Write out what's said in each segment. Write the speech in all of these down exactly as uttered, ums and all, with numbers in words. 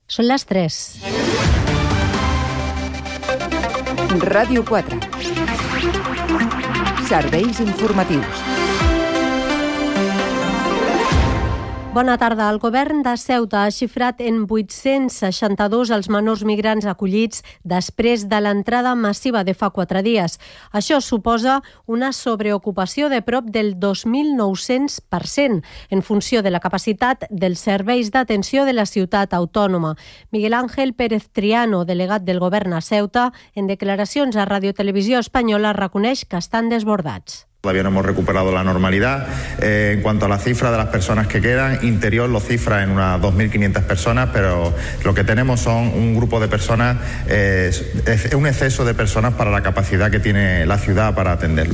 Són les tres. Ràdio quatre. Serveis informatius. Bona tarda. El govern de Ceuta ha xifrat en vuit-cents seixanta-dos els menors migrants acollits després de l'entrada massiva de fa quatre dies. Això suposa una sobreocupació de prop del dos mil nou-cents per cent en funció de la capacitat dels serveis d'atenció de la ciutat autònoma. Miguel Ángel Pérez Triano, delegat del govern a Ceuta, en declaracions a Radio Televisió Espanyola reconeix que estan desbordats. Todavía no hemos recuperado la normalidad. Eh, en cuanto a la cifra de las personas que quedan, Interior lo cifra en unas dos mil quinientas personas, pero lo que tenemos son un grupo de personas, eh, es un exceso de personas para la capacidad que tiene la ciudad para atenderlo.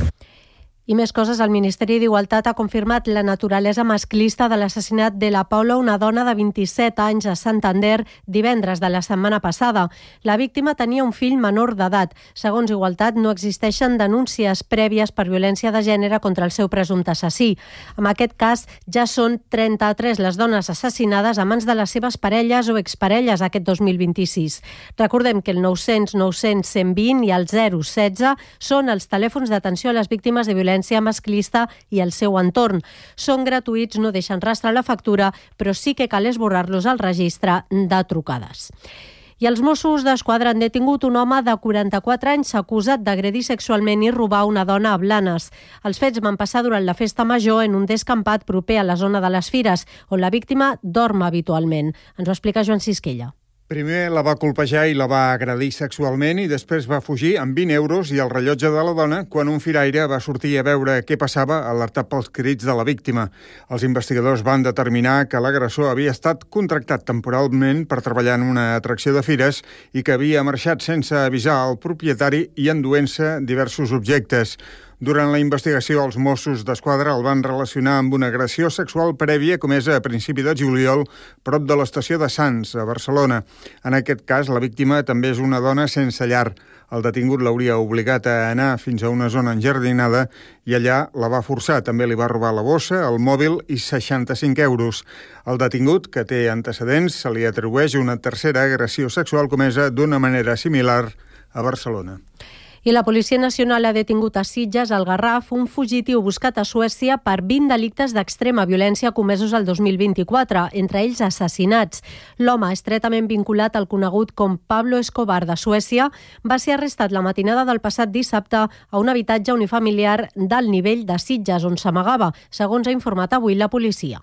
I més coses, el Ministeri d'Igualtat ha confirmat la naturalesa masclista de l'assassinat de la Paula, una dona de vint-i-set anys a Santander, divendres de la setmana passada. La víctima tenia un fill menor d'edat. Segons Igualtat, no existeixen denúncies prèvies per violència de gènere contra el seu presumpte assassí. En aquest cas, ja són trenta-tres les dones assassinades a mans de les seves parelles o exparelles aquest dos mil vint-i-sis. Recordem que el nou-cents nou-cents cent vint i el zero setze són els telèfons d'atenció a les víctimes de violència masclista i el seu entorn. Són gratuïts, no deixen rastre a la factura, però sí que cal esborrar-los al registre de trucades. I els Mossos d'Esquadra han detingut un home de quaranta-quatre anys acusat d'agredir sexualment i robar una dona a Blanes. Els fets van passar durant la festa major en un descampat proper a la zona de les Fires, on la víctima dorm habitualment. Ens ho explica Joan Sisquella. Primer la va colpejar i la va agredir sexualment i després va fugir amb vint euros i el rellotge de la dona quan un firaire va sortir a veure què passava, alertat pels crits de la víctima. Els investigadors van determinar que l'agressor havia estat contractat temporalment per treballar en una atracció de fires i que havia marxat sense avisar al propietari i enduent-se diversos objectes. Durant la investigació, els Mossos d'Esquadra el van relacionar amb una agressió sexual prèvia comesa a principi de juliol prop de l'estació de Sants, a Barcelona. En aquest cas, la víctima també és una dona sense llar. El detingut l'hauria obligat a anar fins a una zona enjardinada i allà la va forçar. També li va robar la bossa, el mòbil i seixanta-cinc euros. El detingut, que té antecedents, se li atribueix una tercera agressió sexual comesa d'una manera similar a Barcelona. I la Policia Nacional ha detingut a Sitges, al Garraf, un fugitiu buscat a Suècia per vint delictes d'extrema violència comesos el dos mil vint-i-quatre, entre ells assassinats. L'home, estretament vinculat al conegut com Pablo Escobar de Suècia, va ser arrestat la matinada del passat dissabte a un habitatge unifamiliar d'alt nivell de Sitges, on s'amagava, segons ha informat avui la policia.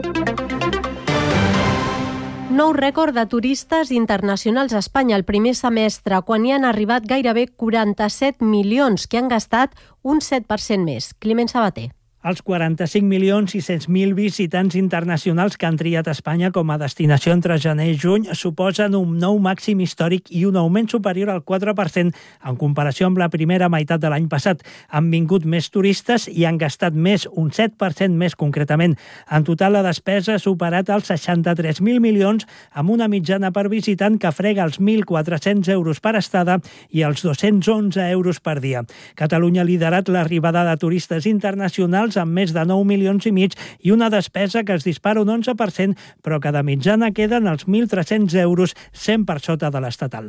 Nou rècord de turistes internacionals a Espanya el primer semestre, quan hi han arribat gairebé quaranta-set milions, que han gastat un set per cent més. Climent Sabater. Els quaranta-cinc milions sis-cents mil visitants internacionals que han triat Espanya com a destinació entre gener i juny suposen un nou màxim històric i un augment superior al quatre per cent en comparació amb la primera meitat de l'any passat. Han vingut més turistes i han gastat més, un set per cent més concretament. En total, la despesa ha superat els seixanta-tres mil milions, amb una mitjana per visitant que frega els mil quatre-cents euros per estada i els dos-cents onze euros per dia. Catalunya ha liderat l'arribada de turistes internacionals amb més de nou milions i mig i una despesa que es dispara un onze per cent, però que de mitjana queden els mil tres-cents euros, cent per sota de l'estatal.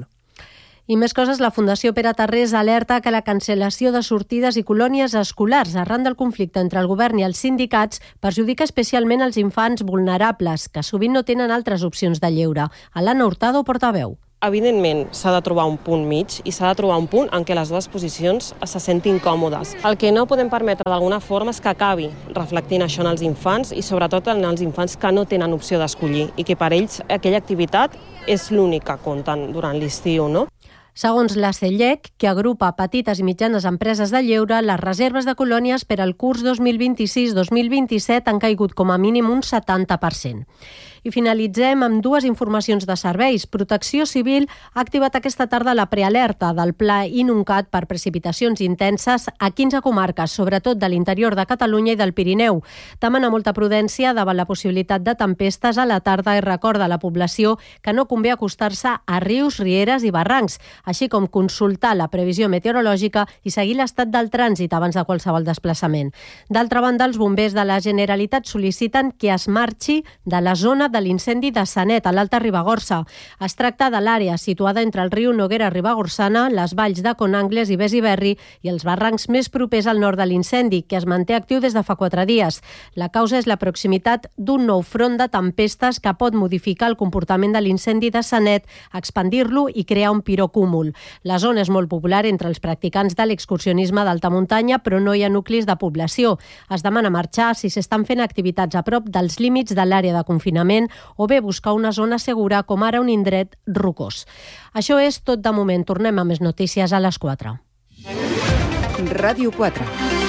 I més coses, la Fundació Pere Tarrés alerta que la cancel·lació de sortides i colònies escolars arran del conflicte entre el govern i els sindicats perjudica especialment els infants vulnerables, que sovint no tenen altres opcions de lleure. Alana Hurtado, portaveu. Evidentment, s'ha de trobar un punt mig i s'ha de trobar un punt en què les dues posicions se sentin còmodes. El que no podem permetre d'alguna forma és que acabi reflectint això en els infants i sobretot en els infants que no tenen opció d'escollir i que per ells aquella activitat és l'única que compten durant l'estiu, no? Segons la CELLEC, que agrupa petites i mitjanes empreses de lleure, les reserves de colònies per al curs dos mil vint-i-sis dos mil vint-i-set han caigut com a mínim un setanta per cent. I finalitzem amb dues informacions de serveis. Protecció Civil ha activat aquesta tarda la prealerta del Pla Inuncat per precipitacions intenses a quinze comarques, sobretot de l'interior de Catalunya i del Pirineu. Demana molta prudència davant la possibilitat de tempestes a la tarda i recorda a la població que no convé acostar-se a rius, rieres i barrancs, així com consultar la previsió meteorològica i seguir l'estat del trànsit abans de qualsevol desplaçament. D'altra banda, els bombers de la Generalitat sol·liciten que es marxi de la zona de l'incendi de Sanet, a l'Alta Ribagorça. Es tracta de l'àrea situada entre el riu Noguera-Ribagorsana, les valls de Conangles i Besiberri i els barrancs més propers al nord de l'incendi, que es manté actiu des de fa quatre dies. La causa és la proximitat d'un nou front de tempestes que pot modificar el comportament de l'incendi de Sanet, expandir-lo i crear un pirocúmul. La zona és molt popular entre els practicants de l'excursionisme d'alta muntanya, però no hi ha nuclis de població. Es demana marxar si s'estan fent activitats a prop dels límits de l'àrea de confinament o bé buscar una zona segura, com ara un indret rocós. Això és tot de moment. Tornem a més notícies a les quatre. Ràdio quatre.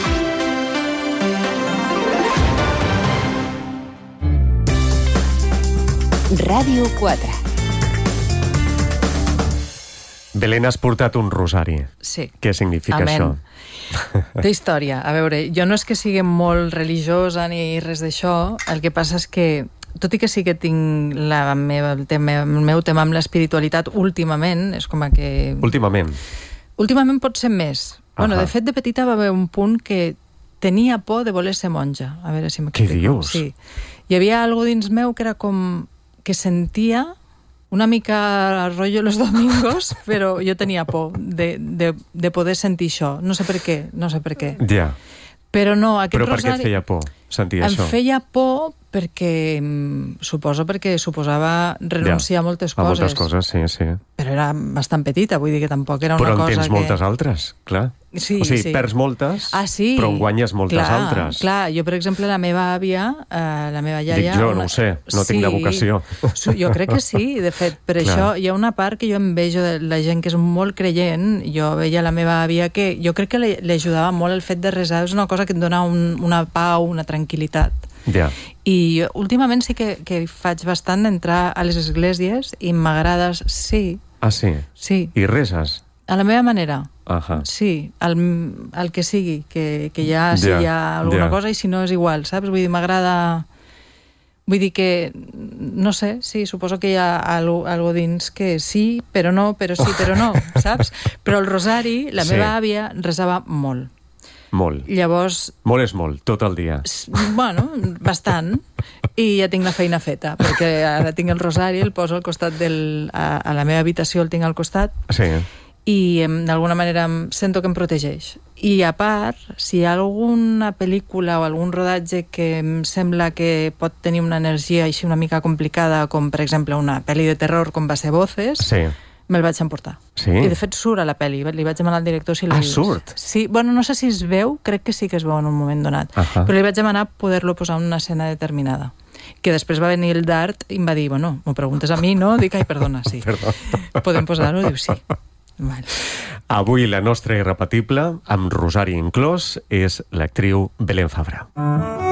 Ràdio quatre. Belén, has portat un rosari. Sí. Què significa Amen. això? Té història. A veure, jo no és que sigui molt religiosa ni res d'això, el que passa és que, tot i que sí que tinc la meva, el, tema, el meu tema amb l'espiritualitat últimament, és com que... Últimament? Últimament pot ser més. Ahà. Bueno, de fet, de petita va haver un punt que tenia por de voler ser monja. A veure si m'explico. Què dius? Sí. Hi havia algo dins meu que era com que sentia una mica rotllo los domingos, però jo tenia por de, de, de poder sentir això. No sé per què, no sé per què. Ja. Però no, aquest Però per rosari... què et feia por sentir em això? Em feia por perquè, suposo perquè suposava renunciar ja. a moltes a coses. A moltes coses, sí, sí. Però era bastant petita, vull dir que tampoc era una però cosa que... Però en tens moltes altres, clar. Sí, o sigui, sí. perds moltes, ah, sí. però en guanyes moltes clar, altres. Clar, jo, per exemple, la meva àvia, eh, la meva iaia... Dic jo, una... no ho sé, no sí, tinc de vocació. Jo crec que sí, de fet. Per clar. Això hi ha una part que jo envejo de la gent que és molt creient. Jo veia la meva àvia que jo crec que li, li ajudava molt el fet de resar. És una cosa que et dona un, una pau, una tranquil·litat. Ja. I últimament sí que, que faig bastant d'entrar a les esglésies i m'agrada, sí. Ah, sí? Sí. I reses? A la meva manera. Ahà. Sí, el, el que sigui, que, que ja si ja, hi ha alguna ja. cosa i si no és igual, saps? Vull dir, m'agrada... Vull dir que, no sé, sí, suposo que hi ha algo, algo dins que sí, però no, però sí, però no, saps? Però el rosari, la sí. meva àvia resava molt. Molt. Llavors... Molt és molt, tot el dia. Bueno, bastant. I ja tinc la feina feta, perquè ara tinc el rosari, el poso al costat del... A, a la meva habitació el tinc al costat. Sí. I d'alguna manera sento que em protegeix. I a part, si hi ha alguna pel·lícula o algun rodatge que em sembla que pot tenir una energia així una mica complicada, com per exemple una pel·li de terror com va ser Voces, sí. me'l vaig emportar. Sí? I de fet surt a la pel·li, li vaig demanar al director si li... Ah, surt? Sí, bueno, no sé si es veu, crec que sí que es veu en un moment donat, uh-huh. però li vaig demanar poder-lo posar en una escena determinada. Que després va venir el Dart i em va dir, bueno, m'ho preguntes a mi, no? Dic, ai, perdona, sí. Perdona. Podem posar-ho? Diu, sí. Vale. Avui la nostra irrepetible, amb rosari inclòs, és l'actriu Belén Fabra.